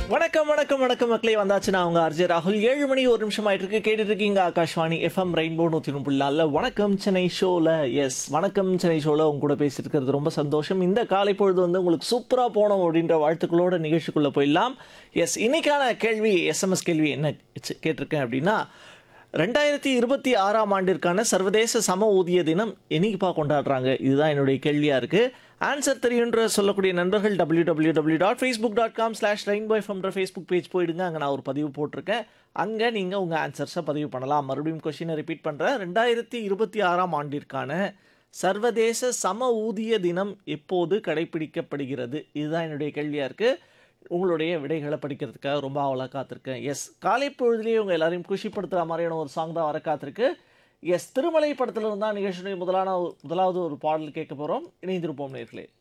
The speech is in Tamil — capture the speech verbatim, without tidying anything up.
வணக்கம் வணக்கம் வணக்கம் மக்களே வந்தாச்சு நான் உங்க ஆர்ஜே ராகுல் ஏழு மணி ஒரு நிமிஷம் ஆயிட்டு இருக்கு கேட்டுட்டு இருக்கீங்க ஆகாஷ்வாணி எஃப்எம் ரெயின்போ நூற்றி முப்பது வணக்கம் சென்னை ஷோல எஸ் வணக்கம் சென்னை ஷோல உங்க கூட பேசிட்டு இருக்கிறது ரொம்ப சந்தோஷம். இந்த காலை பொழுது வந்து உங்களுக்கு சூப்பரா போனோம் அப்படின்ற வாழ்த்துக்களோட நிகழ்ச்சிக்குள்ள போயிடலாம். எஸ் இன்னைக்கான கேள்வி எஸ்எம்எஸ் கேள்வி என்ன கேட்டிருக்கேன் அப்படின்னா ரெண்டாயிரத்தி இருபத்தி ஆறாம் ஆண்டிற்கான சர்வதேச சம ஊதிய தினம் என்னைக்குப்பா கொண்டாடுறாங்க, இதுதான் என்னுடைய கேள்வியாக இருக்குது. ஆன்சர் தெரியுன்ற சொல்லக்கூடிய நண்பர்கள் W W W dot Facebook dot com slash rainbow எஃப்எம்ன்ற Facebook page போயிடுங்க. அங்கே நான் ஒரு பதிவு போட்டிருக்கேன், அங்கே நீங்கள் உங்கள் ஆன்சர்ஸை பதிவு பண்ணலாம். மறுபடியும் கொஷினை ரிப்பீட் பண்ணுறேன். ரெண்டாயிரத்தி இருபத்தி ஆறாம் ஆண்டிற்கான சர்வதேச சம ஊதிய தினம் எப்போது கடைபிடிக்கப்படுகிறது, இதுதான் என்னுடைய கேள்வியாக இருக்குது. உங்களுடைய விடைகளை படிக்கிறதுக்காக ரொம்ப ஆவலாக காத்திருக்கேன். எஸ் காலை பொழுதுலேயே உங்கள் எல்லாரையும் குஷிப்படுத்துகிற மாதிரியான ஒரு சாங் தான் வர காத்திருக்கு. எஸ் திருமலை படத்தில் இருந்தால் நிகழ்ச்சியுடைய முதலான முதலாவது ஒரு பாடல் கேட்க போகிறோம். இணைந்திருப்போம் நேர்களே.